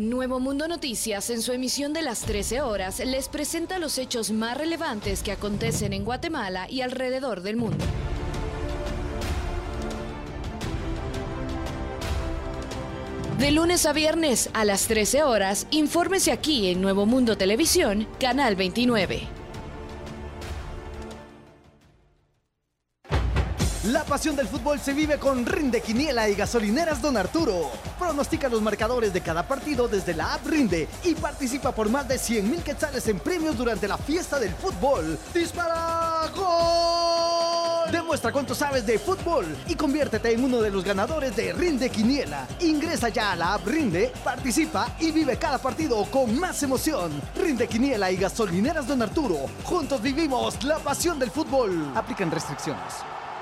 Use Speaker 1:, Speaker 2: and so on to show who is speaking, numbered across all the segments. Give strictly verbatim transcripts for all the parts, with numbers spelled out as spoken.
Speaker 1: Nuevo Mundo Noticias, en su emisión de las trece horas, les presenta los hechos más relevantes que acontecen en Guatemala y alrededor del mundo. De lunes a viernes a las trece horas, infórmese aquí en Nuevo Mundo Televisión, Canal veintinueve.
Speaker 2: La pasión del fútbol se vive con Rinde Quiniela y Gasolineras Don Arturo. Pronostica los marcadores de cada partido desde la app Rinde y participa por más de cien mil quetzales en premios durante la fiesta del fútbol. ¡Dispara! ¡Gol! Demuestra cuánto sabes de fútbol y conviértete en uno de los ganadores de Rinde Quiniela. Ingresa ya a la app Rinde, participa y vive cada partido con más emoción. Rinde Quiniela y Gasolineras Don Arturo. Juntos vivimos la pasión del fútbol. Aplican restricciones.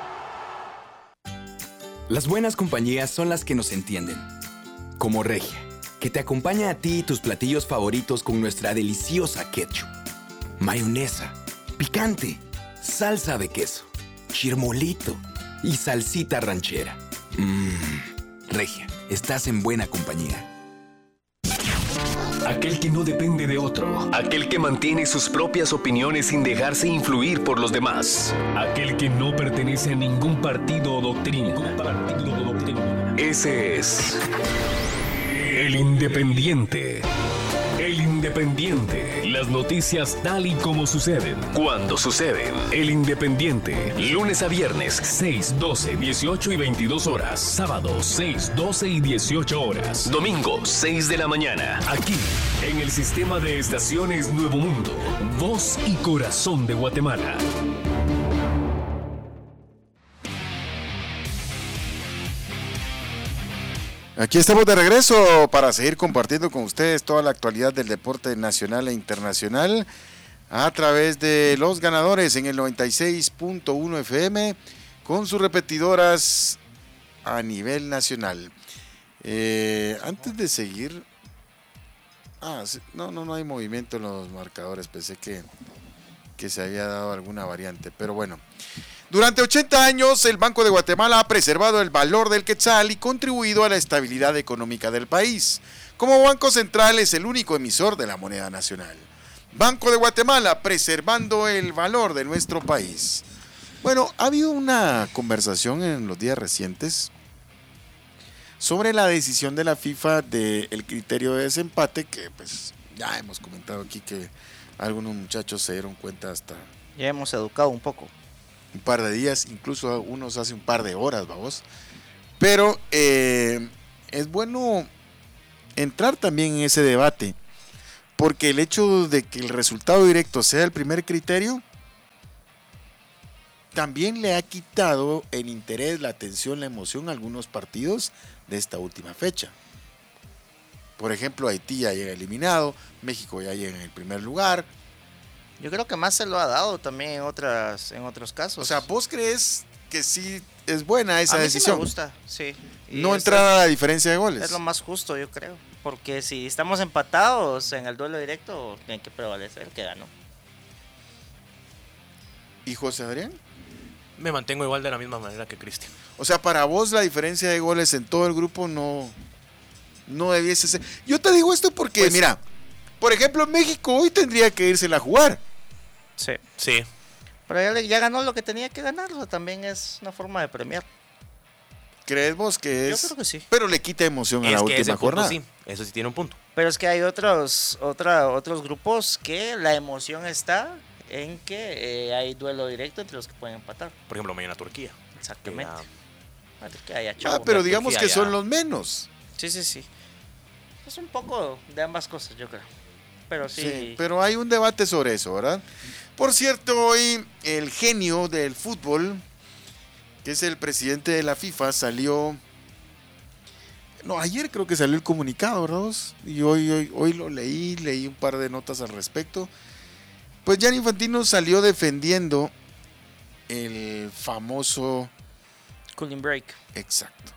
Speaker 3: Las buenas compañías son las que nos entienden. Como Regia, que te acompaña a ti y tus platillos favoritos con nuestra deliciosa ketchup, mayonesa, picante, salsa de queso, chirmolito y salsita ranchera. Mmm, Regia, estás en buena compañía.
Speaker 4: Aquel que no depende de otro. Aquel que mantiene sus propias opiniones sin dejarse influir por los demás. Aquel que no pertenece a ningún partido o doctrina. Partido o doctrina. Ese es el Independiente. El Independiente. Las noticias tal y como suceden. Cuando suceden. El Independiente. Lunes a viernes, seis, doce, dieciocho y veintidós horas. Sábado, seis, doce y dieciocho horas. Domingo, seis de la mañana. Aquí, en el sistema de estaciones Nuevo Mundo. Voz y corazón de Guatemala.
Speaker 5: Aquí estamos de regreso para seguir compartiendo con ustedes toda la actualidad del deporte nacional e internacional a través de los ganadores en el noventa y seis punto uno F M con sus repetidoras a nivel nacional. Eh, antes de seguir, ah, no, no, no hay movimiento en los marcadores, pensé que, que se había dado alguna variante, pero bueno. Durante ochenta años, el Banco de Guatemala ha preservado el valor del quetzal y contribuido a la estabilidad económica del país. Como Banco Central es el único emisor de la moneda nacional. Banco de Guatemala, preservando el valor de nuestro país. Bueno, ha habido una conversación en los días recientes sobre la decisión de la FIFA del criterio de desempate, que pues ya hemos comentado aquí que algunos muchachos se dieron cuenta hasta...
Speaker 6: Ya hemos educado un poco.
Speaker 5: Un par de días, incluso unos hace un par de horas, vamos. Pero eh, es bueno entrar también en ese debate, porque el hecho de que el resultado directo sea el primer criterio, también le ha quitado el interés, la atención, la emoción a algunos partidos de esta última fecha. Por ejemplo, Haití ya llega eliminado, México ya llega en el primer lugar.
Speaker 6: Yo creo que más se lo ha dado también en otras en otros casos.
Speaker 5: O sea, ¿vos crees que sí es buena esa
Speaker 6: a mí
Speaker 5: decisión?
Speaker 6: Sí me gusta, sí. Y
Speaker 5: no entrar a la diferencia de goles.
Speaker 6: Es lo más justo, yo creo. Porque si estamos empatados en el duelo directo, tiene que prevalecer el que ganó.
Speaker 5: ¿Y José Adrián?
Speaker 7: Me mantengo igual de la misma manera que Cristian.
Speaker 5: O sea, para vos la diferencia de goles en todo el grupo no, no debiese ser. Yo te digo esto porque, pues, mira, por ejemplo, México hoy tendría que irse a jugar.
Speaker 6: Sí.
Speaker 7: Sí.
Speaker 6: Pero ya, ya ganó lo que tenía que ganar, o sea, también es una forma de premiar.
Speaker 5: ¿Crees vos que es?
Speaker 6: Yo creo que sí.
Speaker 5: Pero le quita emoción
Speaker 7: es
Speaker 5: a la
Speaker 7: que
Speaker 5: última jornada.
Speaker 7: Punto, sí, eso sí tiene un punto.
Speaker 6: Pero es que hay otros otra, otros grupos que la emoción está en que eh, hay duelo directo entre los que pueden empatar.
Speaker 7: Por ejemplo, mañana Turquía.
Speaker 6: Exactamente.
Speaker 7: Ya...
Speaker 6: Que haya chavo,
Speaker 5: ah, pero digamos
Speaker 7: Turquía
Speaker 5: que
Speaker 7: ya...
Speaker 5: son los menos.
Speaker 6: Sí, sí, sí. Es un poco de ambas cosas, yo creo. Pero sí.
Speaker 5: sí. Pero hay un debate sobre eso, ¿verdad? Por cierto, hoy el genio del fútbol, que es el presidente de la FIFA, salió... No, ayer creo que salió el comunicado, ¿verdad? Y hoy, hoy, hoy lo leí, leí un par de notas al respecto. Pues Gianni Infantino salió defendiendo el famoso...
Speaker 6: Cooling break.
Speaker 5: Exacto.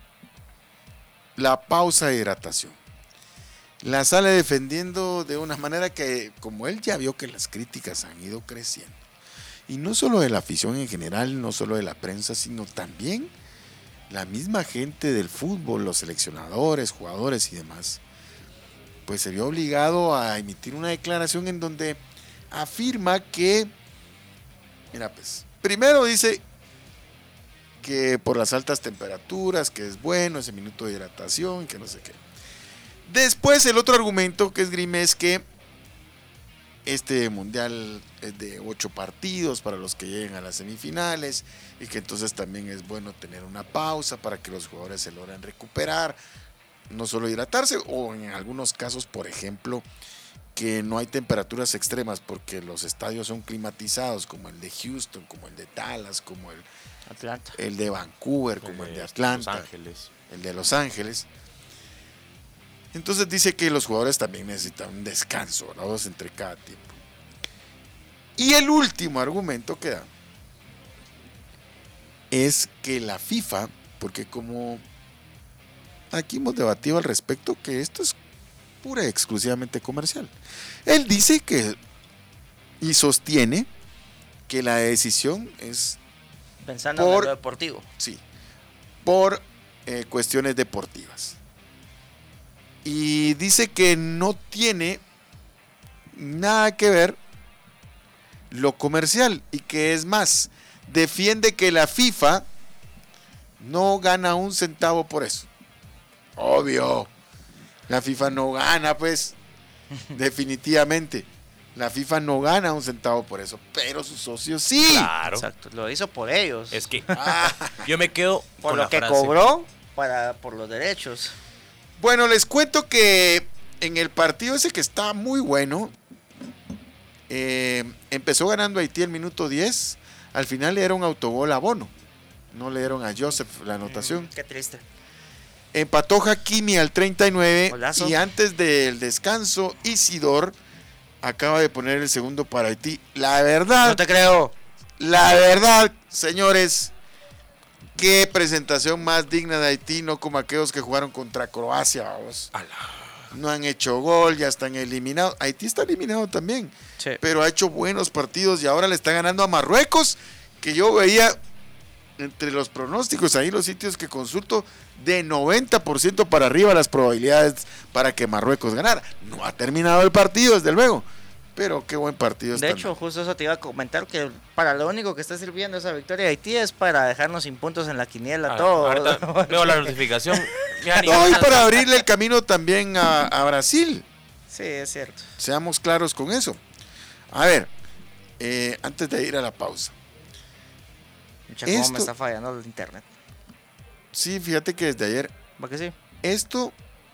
Speaker 5: La pausa de hidratación. La sale defendiendo de una manera que, como él ya vio que las críticas han ido creciendo, y no solo de la afición en general, no solo de la prensa, sino también la misma gente del fútbol, los seleccionadores, jugadores y demás, pues se vio obligado a emitir una declaración en donde afirma que, mira pues, primero dice que por las altas temperaturas, que es bueno ese minuto de hidratación, que no sé qué. Después el otro argumento que esgrime es que este mundial es de ocho partidos para los que lleguen a las semifinales y que entonces también es bueno tener una pausa para que los jugadores se logren recuperar, no solo hidratarse, o en algunos casos, por ejemplo, que no hay temperaturas extremas porque los estadios son climatizados, como el de Houston, como el de Dallas, como el,
Speaker 6: Atlanta.
Speaker 5: el de Vancouver, como el de Atlanta,
Speaker 7: Los Ángeles.
Speaker 5: el de Los Ángeles. Entonces dice que los jugadores también necesitan un descanso, ¿no? Dos entre cada tiempo. Y el último argumento que da es que la FIFA, porque como aquí hemos debatido al respecto, que esto es pura y exclusivamente comercial. Él dice que y sostiene que la decisión es
Speaker 6: Pensando
Speaker 5: por,
Speaker 6: en lo deportivo.
Speaker 5: Sí, por eh, cuestiones deportivas. Y dice que no tiene nada que ver lo comercial y que es más, defiende que la FIFA no gana un centavo por eso. Obvio, la FIFA no gana, pues, definitivamente. La FIFA no gana un centavo por eso, pero sus socios sí.
Speaker 7: Claro.
Speaker 6: Exacto, lo hizo por ellos.
Speaker 7: Es que
Speaker 5: Ah.
Speaker 7: yo me quedo
Speaker 6: por
Speaker 7: con
Speaker 6: lo
Speaker 7: la
Speaker 6: que
Speaker 7: frase.
Speaker 6: cobró para por los derechos.
Speaker 5: Bueno, les cuento que en el partido ese que está muy bueno, eh, empezó ganando Haití el minuto diez, al final le dieron autogol a Bono, no le dieron a Joseph la anotación.
Speaker 6: Mm, qué triste.
Speaker 5: Empató Hakimi al treinta y nueve
Speaker 6: Golazo.
Speaker 5: y antes del descanso Isidor acaba de poner el segundo para Haití. La verdad,
Speaker 6: No te creo.
Speaker 5: la verdad, señores, qué presentación más digna de Haití, no como aquellos que jugaron contra Croacia, vamos. No han hecho gol, ya están eliminados. Haití está eliminado también,
Speaker 6: Sí.
Speaker 5: pero ha hecho buenos partidos y ahora le está ganando a Marruecos, que yo veía entre los pronósticos, ahí los sitios que consulto, de noventa por ciento para arriba las probabilidades para que Marruecos ganara. No ha terminado el partido, desde luego, pero qué buen partido está.
Speaker 6: De hecho, justo eso te iba a comentar, que para lo único que está sirviendo esa victoria de Haití es para dejarnos sin puntos en la quiniela,
Speaker 7: Ah,
Speaker 6: todo.
Speaker 7: ahorita veo la notificación. Ya ni-
Speaker 5: No, y para abrirle el camino también a, a Brasil.
Speaker 6: Sí, es cierto.
Speaker 5: Seamos claros con eso. A ver, eh, antes de ir a la pausa.
Speaker 6: Mucha cómo
Speaker 5: Esto-
Speaker 6: me está fallando el internet.
Speaker 5: Sí, fíjate que desde ayer,
Speaker 6: ¿Va que sí?
Speaker 5: esto,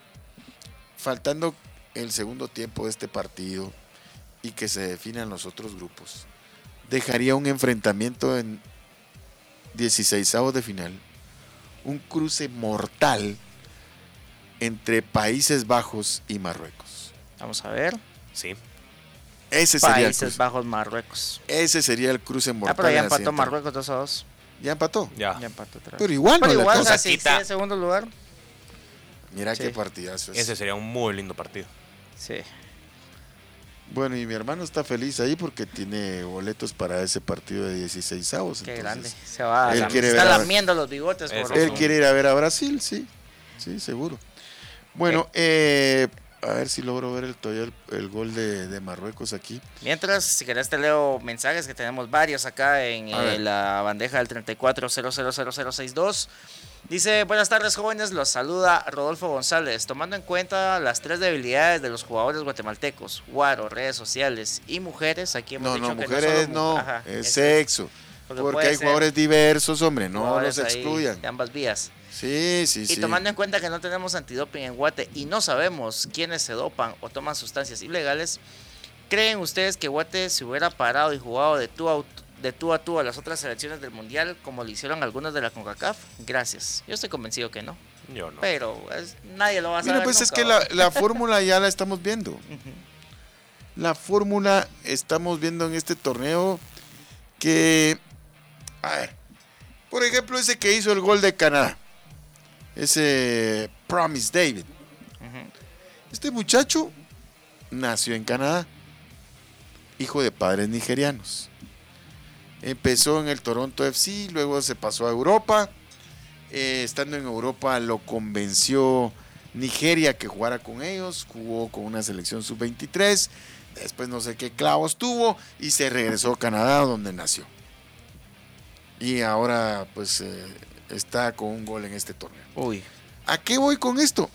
Speaker 5: faltando el segundo tiempo de este partido y que se definan los otros grupos, dejaría un enfrentamiento en dieciseisavos de final, un cruce mortal entre Países Bajos y Marruecos.
Speaker 6: Vamos a ver.
Speaker 7: Sí.
Speaker 5: Ese sería el
Speaker 6: Países
Speaker 5: cruce.
Speaker 6: Bajos, Marruecos.
Speaker 5: Ese sería el cruce mortal.
Speaker 6: Ah, pero ya
Speaker 5: en la
Speaker 6: empató
Speaker 5: siguiente.
Speaker 6: Marruecos dos a dos.
Speaker 5: Ya empató.
Speaker 7: Ya.
Speaker 6: Ya empató otra vez.
Speaker 5: Pero igual
Speaker 6: Pero
Speaker 5: no le
Speaker 6: igual,
Speaker 5: alcanza.
Speaker 6: o sea, sí,
Speaker 7: quita.
Speaker 6: sí, en segundo lugar.
Speaker 5: Mira
Speaker 6: Sí.
Speaker 5: qué partidazo es.
Speaker 7: Ese sería un muy lindo partido.
Speaker 6: Sí.
Speaker 5: Bueno, y mi hermano está feliz ahí porque tiene boletos para ese partido de dieciseisavos.
Speaker 6: Qué
Speaker 5: entonces,
Speaker 6: grande. Se va.
Speaker 5: él
Speaker 6: la-
Speaker 5: quiere
Speaker 6: está
Speaker 5: ver a-
Speaker 6: lamiendo los bigotes.
Speaker 7: Eso.
Speaker 6: Por
Speaker 5: Él
Speaker 6: eso.
Speaker 5: quiere ir a ver a Brasil, sí. Sí, seguro. Bueno, eh, a ver si logro ver el, todavía el, el gol de, de Marruecos aquí.
Speaker 6: Mientras, si querés te leo mensajes que tenemos varios acá en
Speaker 5: A
Speaker 6: eh,
Speaker 5: ver.
Speaker 6: la bandeja del treinta y cuatro cero cero cero cero sesenta y dos. Dice, buenas tardes jóvenes, los saluda Rodolfo González. Tomando en cuenta las tres debilidades de los jugadores guatemaltecos, guaro, redes sociales y mujeres, aquí hemos
Speaker 5: No,
Speaker 6: dicho
Speaker 5: no,
Speaker 6: que
Speaker 5: mujeres
Speaker 6: solo mu-
Speaker 5: no,
Speaker 6: Ajá,
Speaker 5: es
Speaker 6: ese-
Speaker 5: sexo.
Speaker 6: porque
Speaker 5: Porque
Speaker 6: puede
Speaker 5: hay
Speaker 6: ser
Speaker 5: jugadores diversos, hombre, no
Speaker 6: jugadores
Speaker 5: los
Speaker 6: ahí
Speaker 5: excluyan.
Speaker 6: de ambas vías.
Speaker 5: Sí, sí,
Speaker 6: Y
Speaker 5: sí.
Speaker 6: tomando en cuenta que no tenemos antidoping en Guate y no sabemos quiénes se dopan o toman sustancias ilegales, ¿creen ustedes que Guate se hubiera parado y jugado de tú a, de tú a tú a las otras selecciones del Mundial como lo hicieron algunos de la CONCACAF? Gracias. Yo estoy convencido que no.
Speaker 7: Yo no.
Speaker 6: Pero es- nadie lo va a saber.
Speaker 5: Mira, pues es
Speaker 6: nunca,
Speaker 5: que
Speaker 6: ¿va?
Speaker 5: la, la fórmula ya la estamos viendo. La fórmula estamos viendo en este torneo que, a ver, por ejemplo, ese que hizo el gol de Canadá, ese Promise David.
Speaker 6: Ujú.
Speaker 5: Este muchacho nació en Canadá, hijo de padres nigerianos. Empezó en el Toronto F C, luego se pasó a Europa. Eh, estando en Europa lo convenció Nigeria que jugara con ellos, jugó con una selección sub veintitrés, después no sé qué clavos tuvo y se regresó a Canadá donde nació. Y ahora pues eh, está con un gol en este torneo.
Speaker 6: Uy.
Speaker 5: ¿A qué voy con esto?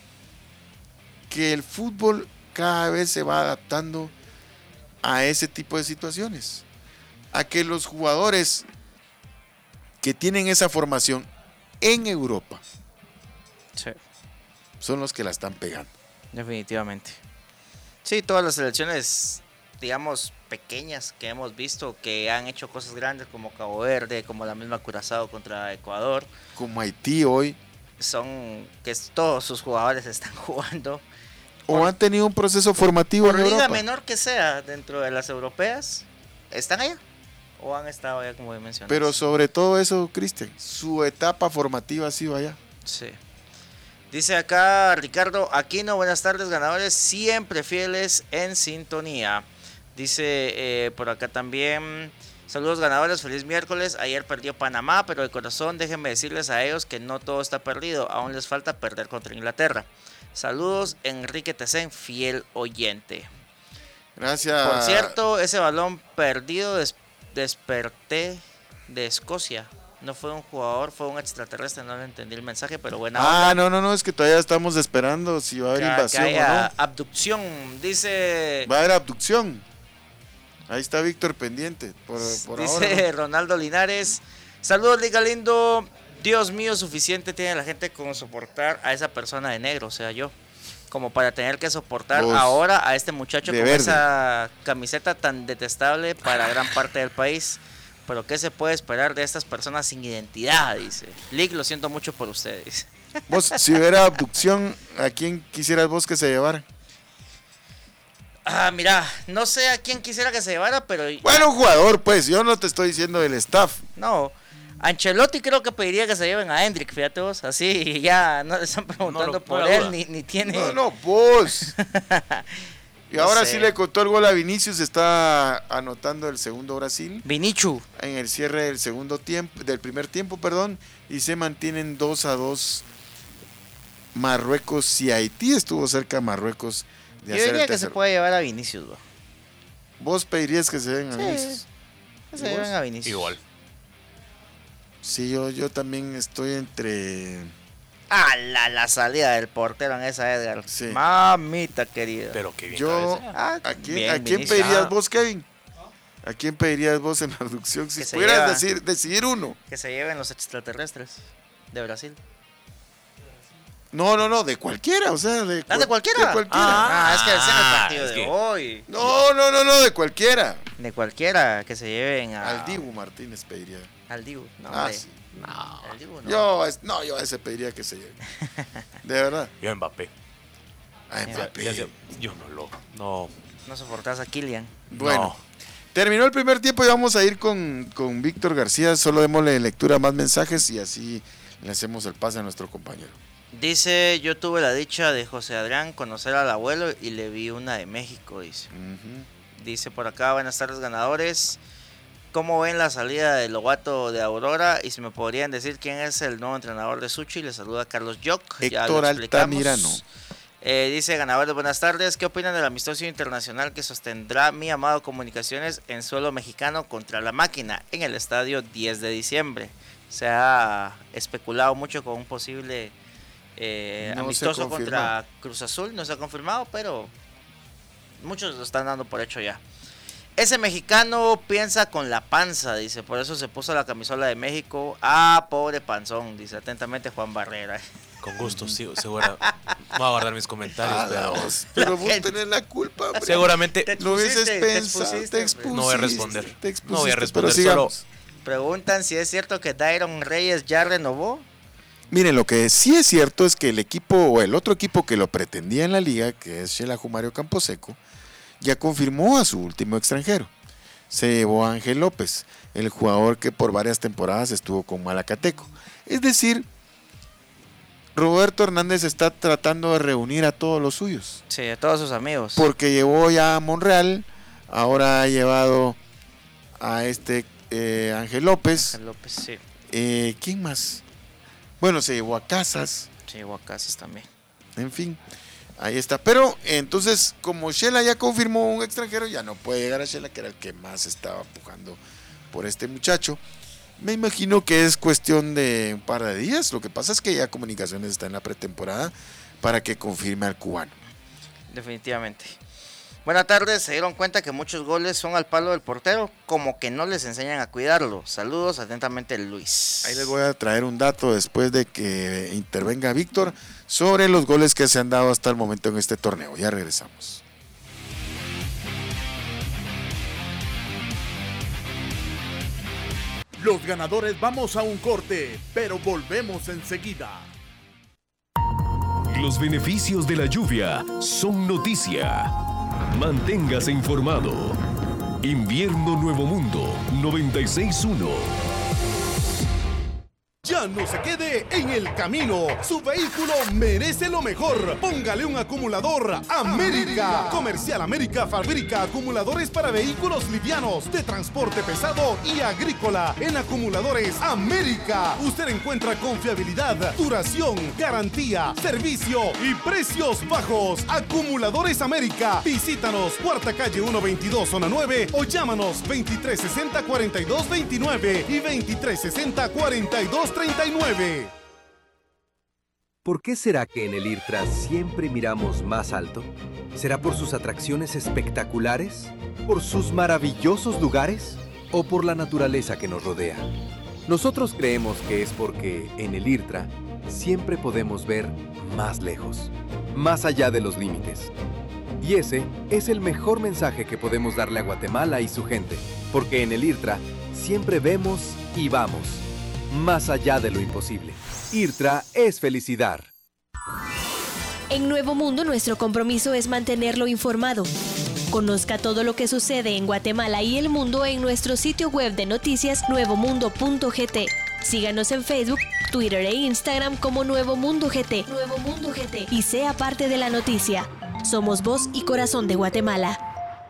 Speaker 5: Que el fútbol cada vez se va adaptando a ese tipo de situaciones. A que los jugadores que tienen esa formación en Europa
Speaker 6: Sí,
Speaker 5: son los que la están pegando.
Speaker 6: definitivamente. Sí, todas las selecciones, digamos, pequeñas que hemos visto que han hecho cosas grandes como Cabo Verde, como la misma Curazao contra Ecuador,
Speaker 5: Como Haití hoy,
Speaker 6: son que todos sus jugadores están jugando.
Speaker 5: o han tenido un proceso formativo
Speaker 6: Por
Speaker 5: en
Speaker 6: liga
Speaker 5: Europa.
Speaker 6: menor que sea dentro de las europeas, están allá. O han estado allá, como mencioné.
Speaker 5: Pero sobre todo eso, Cristian, su etapa formativa ha sido allá.
Speaker 6: Sí. Dice acá Ricardo Aquino, buenas tardes ganadores, siempre fieles en sintonía. Dice eh, por acá también, saludos ganadores, feliz miércoles. Ayer perdió Panamá, pero de corazón déjenme decirles a ellos que no todo está perdido, aún les falta perder contra Inglaterra. Saludos, Enrique Tecén, fiel oyente.
Speaker 5: Gracias.
Speaker 6: Por cierto, ese balón perdido des- desperté de Escocia. No fue un jugador, fue un extraterrestre, no le entendí el mensaje, pero buena
Speaker 5: Ah,
Speaker 6: onda.
Speaker 5: no, no, no, es que todavía estamos esperando si va a haber
Speaker 6: Que- que
Speaker 5: invasión
Speaker 6: haya
Speaker 5: o
Speaker 6: abducción, dice,
Speaker 5: no. Va a haber abducción. Ahí está Víctor pendiente, por, por
Speaker 6: dice
Speaker 5: ahora.
Speaker 6: Ronaldo Linares. Saludos, Liga Lindo. Dios mío, suficiente tiene la gente con soportar a esa persona de negro, o sea, yo. Como para tener que soportar
Speaker 5: Vos,
Speaker 6: ahora a este muchacho
Speaker 5: de
Speaker 6: con
Speaker 5: verde.
Speaker 6: esa camiseta tan detestable para gran parte del país. Pero ¿qué se puede esperar de estas personas sin identidad? Dice. Lick, lo siento mucho por ustedes.
Speaker 5: Vos, si hubiera abducción, ¿a quién quisieras vos que se llevara?
Speaker 6: Ah, mira, no sé a quién quisiera que se llevara, pero...
Speaker 5: Bueno, un jugador, pues, yo no te estoy diciendo del staff.
Speaker 6: No, Ancelotti creo que pediría que se lleven a Hendrik, fíjate vos. Así ya no le están preguntando
Speaker 7: No lo-
Speaker 6: por
Speaker 7: no la
Speaker 6: él,
Speaker 7: duda.
Speaker 6: ni, ni tiene...
Speaker 5: No, no, vos. Y
Speaker 6: No
Speaker 5: ahora
Speaker 6: sé.
Speaker 5: sí le contó el gol a Vinicius, está anotando el segundo Brasil
Speaker 6: Vinichu.
Speaker 5: en el cierre del segundo tiempo, del primer tiempo, perdón, y se mantienen dos a dos Marruecos y Haití. Estuvo cerca Marruecos de
Speaker 6: Yo
Speaker 5: hacer
Speaker 6: diría
Speaker 5: el
Speaker 6: que se
Speaker 5: tercero.
Speaker 6: puede llevar a Vinicius, bro.
Speaker 5: Vos pedirías que se den a
Speaker 6: Sí.
Speaker 5: Vinicius.
Speaker 6: Que
Speaker 5: ¿Y
Speaker 6: se lleven
Speaker 5: vos?
Speaker 6: a Vinicius.
Speaker 7: Igual.
Speaker 5: Sí, yo, yo también estoy entre.
Speaker 6: Ah, la, la salida del portero en esa, Edgar.
Speaker 5: Sí.
Speaker 6: Mamita querida.
Speaker 7: Pero qué bien.
Speaker 5: Yo,
Speaker 7: cabecea.
Speaker 6: Ah,
Speaker 5: ¿a quién,
Speaker 6: bien,
Speaker 5: ¿a quién
Speaker 6: Vinicius.
Speaker 5: pedirías
Speaker 6: Ah,
Speaker 5: vos, Kevin? ¿A quién pedirías vos en la abducción? Si
Speaker 6: Que se
Speaker 5: pudieras
Speaker 6: lleva-
Speaker 5: decir, decidir uno.
Speaker 6: Que se lleven los extraterrestres de Brasil.
Speaker 5: No, no, no, de cualquiera, o sea, de,
Speaker 6: ¿Ah,
Speaker 5: cual-
Speaker 6: de cualquiera?
Speaker 5: de cualquiera.
Speaker 6: Ah, es que ese es el
Speaker 7: Ah,
Speaker 6: partido
Speaker 7: es
Speaker 6: de
Speaker 7: que-
Speaker 6: hoy.
Speaker 5: No, no, no, no, de cualquiera.
Speaker 6: De cualquiera que se lleven a...
Speaker 5: Al Dibu Martínez pediría.
Speaker 6: Al Dibu. No,
Speaker 5: Ah,
Speaker 6: hombre.
Speaker 5: sí.
Speaker 6: Al Dibu no.
Speaker 5: Yo, es- no, yo a ese pediría que se lleve. De verdad.
Speaker 7: Yo Mbappé.
Speaker 5: A
Speaker 6: Ya,
Speaker 5: Mbappé.
Speaker 7: Ya- ya- yo no lo. No.
Speaker 6: No soportás a Kylian.
Speaker 5: Bueno,
Speaker 7: No.
Speaker 5: terminó el primer tiempo y vamos a ir con, con Víctor García. Solo démosle lectura a más mensajes y así le hacemos el pase a nuestro compañero.
Speaker 6: Dice, yo tuve la dicha de José Adrián conocer al abuelo y le vi una de México, dice.
Speaker 5: Ujú.
Speaker 6: Dice por acá, buenas tardes ganadores. ¿Cómo ven la salida del Lobato de Aurora? Y si me podrían decir quién es el nuevo entrenador de Suchi, les saluda Carlos Joc. Ya lo
Speaker 5: Héctor
Speaker 6: explicamos.
Speaker 5: Altamirano.
Speaker 6: Eh, dice ganadores, buenas tardes. ¿Qué opinan del amistoso internacional que sostendrá mi amado Comunicaciones en suelo mexicano contra la máquina en el estadio diez de diciembre? Se ha especulado mucho con un posible eh,
Speaker 5: No se ha
Speaker 6: amistoso contra
Speaker 5: confirmado.
Speaker 6: Cruz Azul. No se ha confirmado, pero muchos lo están dando por hecho ya. Ese mexicano piensa con la panza, dice, por eso se puso la camisola de México. Ah, pobre panzón, dice atentamente Juan Barrera.
Speaker 7: Con gusto, sí, segura. Voy a guardar mis comentarios,
Speaker 5: Ah,
Speaker 7: pero.
Speaker 5: vos, pero vos
Speaker 6: gente-
Speaker 5: tenés la culpa, hombre.
Speaker 7: Seguramente
Speaker 6: Te-
Speaker 5: Lo hubieses
Speaker 6: expusiste, te
Speaker 5: pensado,
Speaker 6: expusiste,
Speaker 5: te
Speaker 6: hombre.
Speaker 5: expusiste.
Speaker 7: no voy a responder.
Speaker 5: te
Speaker 7: No voy a
Speaker 5: expusiste,
Speaker 7: responder,
Speaker 5: pero
Speaker 7: solo.
Speaker 5: sigamos.
Speaker 6: Preguntan si es cierto que Dairon Reyes ya renovó.
Speaker 5: Miren, lo que sí es cierto es que el equipo o el otro equipo que lo pretendía en la liga, que es Xelajú Mario Camposeco, ya confirmó a su último extranjero. Se llevó a Ángel López, el jugador que por varias temporadas estuvo con Malacateco. Es decir, Roberto Hernández está tratando de reunir a todos los suyos.
Speaker 6: Sí, a todos sus amigos.
Speaker 5: Porque llevó ya a Monreal, ahora ha llevado a este eh, Ángel López.
Speaker 6: Ángel López, sí.
Speaker 5: Eh, ¿Quién más? Bueno, se llevó a Casas.
Speaker 6: Sí, llegó a Casas también.
Speaker 5: En fin, ahí está. Pero entonces, como Shela ya confirmó un extranjero, ya no puede llegar a Shela, que era el que más estaba empujando por este muchacho. Me imagino que es cuestión de un par de días. Lo que pasa es que ya Comunicaciones está en la pretemporada para que confirme al cubano.
Speaker 6: Definitivamente. Buenas tardes, se dieron cuenta que muchos goles son al palo del portero, como que no les enseñan a cuidarlo. Saludos, atentamente Luis.
Speaker 5: Ahí les voy a traer un dato después de que intervenga Víctor sobre los goles que se han dado hasta el momento en este torneo. Ya regresamos.
Speaker 8: Los ganadores vamos a un corte, pero volvemos enseguida.
Speaker 4: Los beneficios de la lluvia son noticia. Manténgase informado. Invierno Nuevo Mundo noventa y seis punto uno.
Speaker 8: Ya no se quede en el camino. Su vehículo merece lo mejor. Póngale un acumulador América. América. Comercial América fabrica acumuladores para vehículos livianos, de transporte pesado y agrícola. En Acumuladores América usted encuentra confiabilidad, duración, garantía, servicio y precios bajos. Acumuladores América. Visítanos, Cuarta Calle ciento veintidós, Zona nueve, o llámanos veintitrés sesenta, cuarenta y dos veintinueve y veintitrés sesenta, cuarenta y dos treinta y nueve.
Speaker 9: ¿Por qué será que en el IRTRA siempre miramos más alto? ¿Será por sus atracciones espectaculares? ¿Por sus maravillosos lugares? ¿O por la naturaleza que nos rodea? Nosotros creemos que es porque en el IRTRA siempre podemos ver más lejos, más allá de los límites. Y ese es el mejor mensaje que podemos darle a Guatemala y su gente, porque en el IRTRA siempre vemos y vamos más allá de lo imposible. IRTRA es felicidad.
Speaker 10: En Nuevo Mundo, nuestro compromiso es mantenerlo informado. Conozca todo lo que sucede en Guatemala y el mundo en nuestro sitio web de noticias nuevo mundo punto g t. Síganos en Facebook, Twitter e Instagram como Nuevo Mundo G T. Nuevo Mundo G T. Y sea parte de la noticia. Somos voz y corazón de Guatemala.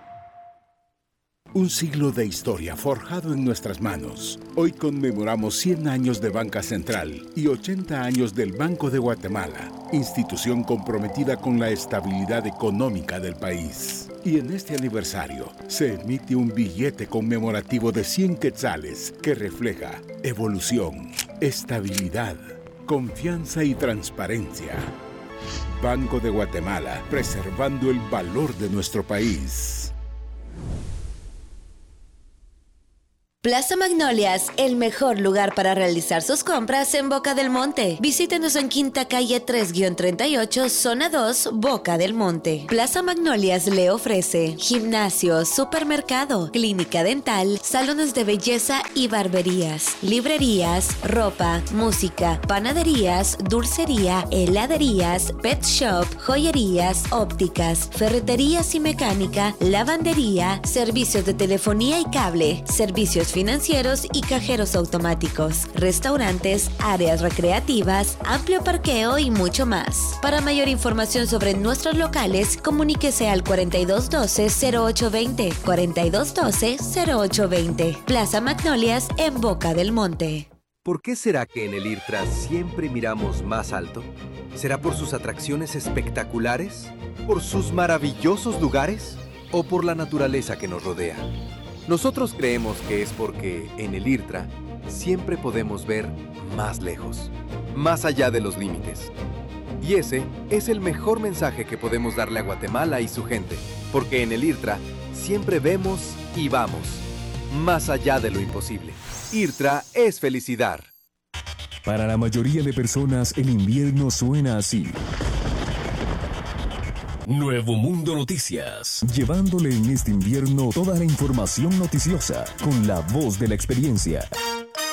Speaker 11: Un siglo de historia forjado en nuestras manos. Hoy conmemoramos cien años de Banca Central y ochenta años del Banco de Guatemala, institución comprometida con la estabilidad económica del país. Y en este aniversario se emite un billete conmemorativo de cien quetzales que refleja evolución, estabilidad, confianza y transparencia. Banco de Guatemala, preservando el valor de nuestro país.
Speaker 12: Plaza Magnolias, el mejor lugar para realizar sus compras en Boca del Monte. Visítenos en Quinta Calle tres guión treinta y ocho, Zona dos, Boca del Monte. Plaza Magnolias le ofrece gimnasio, supermercado, clínica dental, salones de belleza y barberías, librerías, ropa, música, panaderías, dulcería, heladerías, pet shop, joyerías, ópticas, ferreterías y mecánica, lavandería, servicios de telefonía y cable, servicios financieros y cajeros automáticos, restaurantes, áreas recreativas, amplio parqueo y mucho más. Para mayor información sobre nuestros locales, comuníquese al cuarenta y dos doce, cero ocho veinte, cuarenta y dos doce, cero ocho veinte. Plaza Magnolias en Boca del Monte.
Speaker 9: ¿Por qué será que en el IRTRA siempre miramos más alto? ¿Será por sus atracciones espectaculares? ¿Por sus maravillosos lugares? ¿O por la naturaleza que nos rodea? Nosotros creemos que es porque en el IRTRA siempre podemos ver más lejos, más allá de los límites. Y ese es el mejor mensaje que podemos darle a Guatemala y su gente, porque en el IRTRA siempre vemos y vamos más allá de lo imposible. IRTRA es felicidad.
Speaker 13: Para la mayoría de personas, el invierno suena así.
Speaker 4: Nuevo Mundo Noticias.
Speaker 13: Llevándole en este invierno toda la información noticiosa con la voz de la experiencia.